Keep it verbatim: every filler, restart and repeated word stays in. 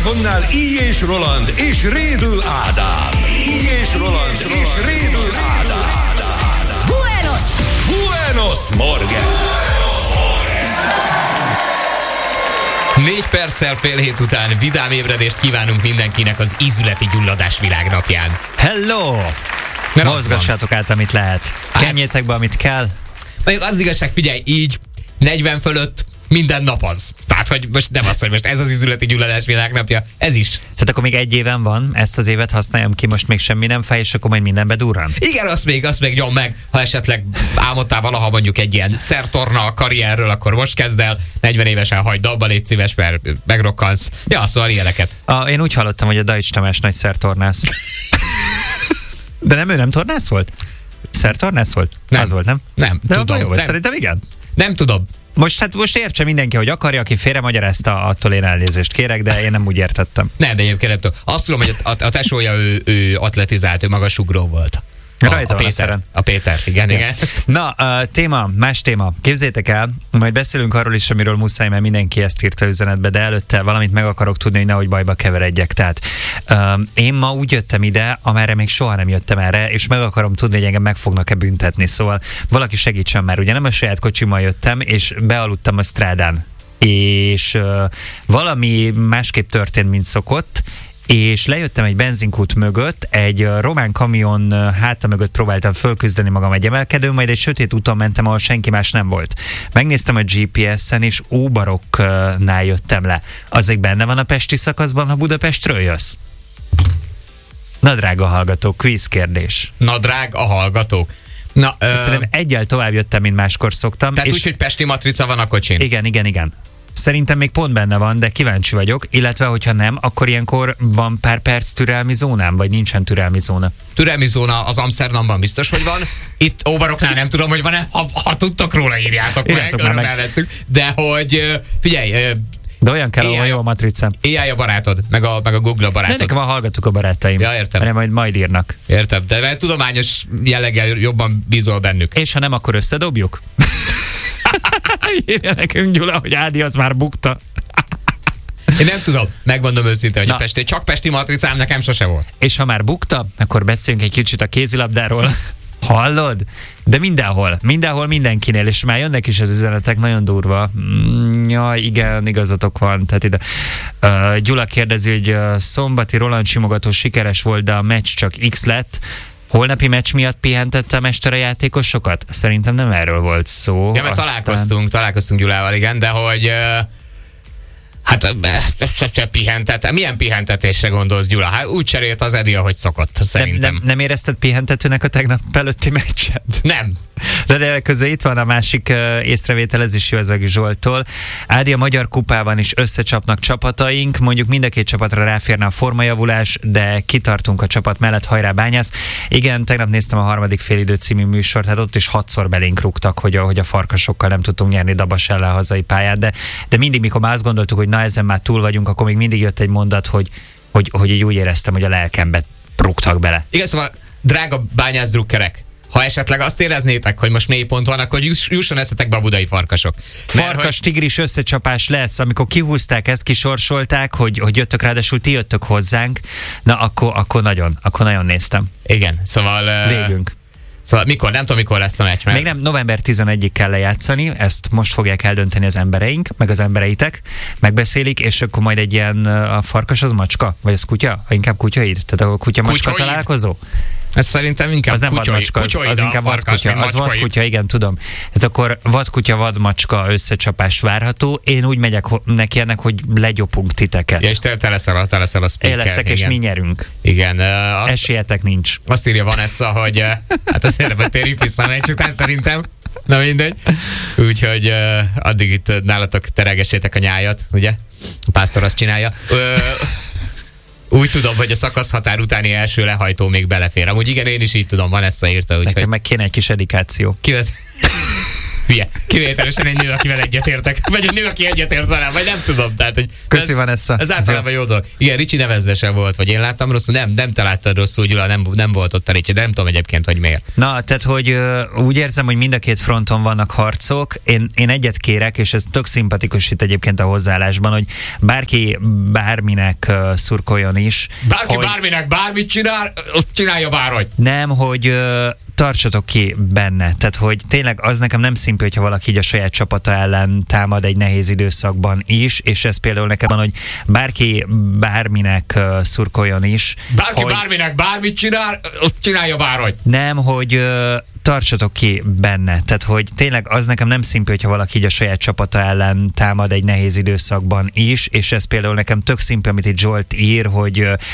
mikrofonnál Így és Roland és Rédl Ádám. Így és Roland és Rédl Ádám. Buenos! Buenos Morgen! Négy perccel fél hét után vidám ébredést kívánunk mindenkinek az ízületi gyulladás világnapján. Hello! Mozgassátok át, amit lehet. Kenjétek be, amit kell. Mondjuk az igazság, figyelj, így negyven fölött minden nap az. Tehát, hogy most nem az, hogy most ez az ízületi gyulladás világnapja, ez is. Tehát akkor még egy éven van, ezt az évet használjam ki, most még semmi nem fáj, és akkor majd mindenbe durran. Igen, azt még, azt még nyom meg, ha esetleg álmodtál valaha mondjuk egy ilyen szertorna karrierről, akkor most kezd el, negyven évesen hagyd abba, légy szíves, mert megrokkansz. Ja, szóval ilyeneket. A, én úgy hallottam, hogy a Dajcs Tamás nagy szertornász. De nem, ő nem tornász volt? Szertornász volt? Nem. Az volt, nem? Nem, de tudom. Jó, nem. Szerintem igen. Nem tudom. Most, hát most értse mindenki, hogy akarja, aki félre magyarázta, attól én elnézést kérek, de én nem úgy értettem. Nem, de egyébként nem tudom. Azt tudom, hogy a, a, a tesója ő, ő atletizált, ő magasugró volt. A, Rajta a van Péter. a A Péter, igen, igen. igen. Na, uh, téma, más téma. Képzétek el, majd beszélünk arról is, amiről muszáj, mert mindenki ezt írta üzenetbe, de előtte valamit meg akarok tudni, hogy nehogy bajba keveredjek. Tehát uh, én ma úgy jöttem ide, amerre még soha nem jöttem erre, és meg akarom tudni, hogy engem meg fognak-e büntetni. Szóval valaki segítsen már. Ugye nem a saját kocsimmal jöttem, és bealudtam a strádán. És uh, valami másképp történt, mint szokott, és lejöttem egy benzinkút mögött, egy román kamion háta mögött próbáltam fölküzdeni magam egy emelkedőn, majd egy sötét úton mentem, ahol senki más nem volt. Megnéztem a gé pé es-en, és Óbaroknál jöttem le. Azért benne van a pesti szakaszban, ha Budapestről jössz? Na, drága hallgatók, kvíz kérdés. Na, drága hallgatók. Na, ö... Szerintem egyel tovább jöttem, mint máskor szoktam. Tehát és... úgy, hogy pesti matrica van a kocsin. Igen, igen, igen. Szerintem még pont benne van, de kíváncsi vagyok, illetve hogyha nem, akkor ilyenkor van pár perc türelmi zónám, vagy nincsen türelmi zóna? Türelmi zóna az Amsterdamban biztos, hogy van. Itt Óbaroknál nem tudom, hogy van-e. Ha, ha tudtok róla, írjátok meg, örömmel veszünk. De hogy figyelj... De olyan kell, ahol jó a matrica. á i a barátod, meg a, meg a Google a barátod. De nekem a hallgatók a barátaim. Ja, értem. Mert majd majd írnak. Értem, de mert tudományos jelleggel jobban bízol bennük. És ha nem, akkor összedobjuk? Írja nekünk Gyula, hogy Ádi az már bukta. Én nem tudom, megmondom őszintén, hogy Na. a Pesti, csak pesti matricám nekem sose volt. És ha már bukta, akkor beszéljünk egy kicsit a kézilabdáról. Hallod? De mindenhol, mindenhol mindenkinél, és már jönnek is az üzenetek, nagyon durva. Mm, ja, igen, igazatok van. Tehát ide. Uh, Gyula kérdezi, hogy uh, szombati Roland simogató sikeres volt, de a meccs csak X lett. Holnapi meccs miatt pihentette a mester a játékosokat? Szerintem nem erről volt szó. Ja, mert aztán... találkoztunk, találkoztunk Gyulával, igen, de hogy... Uh, hát pihentet. Milyen pihentetésre gondolsz, Gyula? Hát úgy cserélt az Edi, ahogy szokott, szerintem. Nem, nem, nem érezted pihentetőnek a tegnap előtti meccset? Nem. De, de közben itt van a másik uh, észrevételezés Józsegi Zsolttól. Ádi, a Magyar Kupában is összecsapnak csapataink, mondjuk mind a két csapatra ráférne a formajavulás, de kitartunk a csapat mellett, hajrá Bányász. Igen, tegnap néztem a harmadik félidő című műsort, hát ott is hatszor belénk rúgtak, hogy a, hogy a farkasokkal nem tudtunk nyerni Dabas ellen a hazai pályát, de, de mindig, mikor már azt gondoltuk, hogy na ezen már túl vagyunk, akkor még mindig jött egy mondat, hogy, hogy, hogy így úgy éreztem, hogy a lelkembe rúgtak bele. Igen, szóval drága Bányász drukkerek, ha esetleg azt éreznétek, hogy most mély pont van, akkor jusson eszetekbe a budai farkasok. Farkas-tigris összecsapás lesz, amikor kihúzták ezt, kisorsolták, hogy, hogy jöttök, ráadásul ti jöttök hozzánk, na akkor, akkor nagyon, akkor nagyon néztem. Igen, szóval... Végünk. Szóval mikor, nem tudom, mikor lesz a meccs. Mert... Még nem, november tizenegyedikéig kell lejátszani, ezt most fogják eldönteni az embereink, meg az embereitek, megbeszélik, és akkor majd egy ilyen, a farkas az macska? Vagy az kutya? Inkább kutyaid? Tehát a kutya-macska találkozó? Ez szerintem inkább az nem vadmacska, az, az inkább vadkutya, az vadkutya, igen, tudom. Tehát akkor vadkutya, vadmacska összecsapás várható. Én úgy megyek neki ennek, hogy legyopunk titeket. Ja, és te, te leszel, te leszel a speaker. Én leszek, és mi nyerünk. Igen. Uh, azt, Esélyetek nincs. Azt írja Vanessa, hogy uh, hát azért betérjük vissza a meccs után szerintem. Na mindegy. Úgyhogy uh, addig itt nálatok teregessétek a nyájat, ugye? A pásztor azt csinálja. Uh, Úgy tudom, hogy a szakaszhatár utáni első lehajtó még belefér. Amúgy igen, én is így tudom, Vanessa írta. Úgyhogy... Nekem meg kéne egy kis edikáció. Kivet... Hülye. Kivételesen egy nő, akivel egyetértek. Vagy egy nő, aki egyetért velem, vagy nem tudom. Tehát, hogy Köszi, ez, Vanessa. Ez általában jó dolog. Igen, Ricsi nevezzesen volt, vagy én láttam rosszul. Nem, nem te láttad rosszul, Gyula, nem, nem volt ott a Ricsi, de nem tudom egyébként, hogy miért. Na, tehát, hogy ö, úgy érzem, hogy mind a két fronton vannak harcok. Én, én egyet kérek, és ez tök szimpatikus itt egyébként a hozzáállásban, hogy bárki bárminek ö, szurkoljon is. Bárki hogy bárminek bármit csinál, azt csinálja bárhogy. Nem, hogy ö, tartsatok ki benne. Tehát, hogy tényleg az nekem nem szimpi, hogyha valaki így a saját csapata ellen támad egy nehéz időszakban is, és ez például nekem van, hogy bárki bárminek uh, szurkoljon is. Bárki hogy bárminek bármit csinál, azt csinálja bárhogy. Nem, hogy uh, tartsatok ki benne. Tehát, hogy tényleg az nekem nem szimpi, hogyha valaki így a saját csapata ellen támad egy nehéz időszakban is, és ez például nekem tök szimpi, amit itt Zsolt ír, hogy uh,